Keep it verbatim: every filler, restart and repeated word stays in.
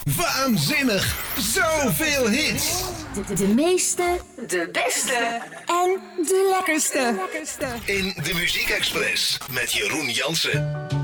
Waanzinnig! Zoveel hits! De, de meeste, de beste en de lekkerste. In de Muziek Express met Jeroen Jansen.